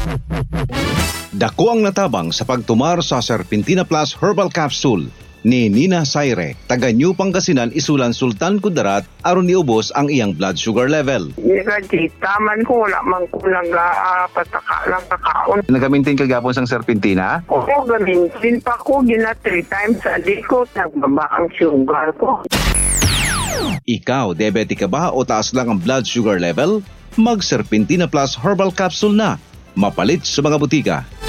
Dako ang natabang sa pagtumar sa Serpentina Plus Herbal Capsule ni Nina Saire, taga New Pangasinan, Isulan, Sultan Kudarat, aron niubos ang iyang blood sugar level. Taman ko, wala man ko pataka lang kakaon. Nagamintin ka gapon sang Serpentina? Oo, gamintin pa ko, 3 times a day ko, nagbaba ang sugar ko. Ikaw, diabetic ka ba o taas lang ang blood sugar level? Mag Serpentina Plus Herbal Capsule na. Mapalit sa mga butika.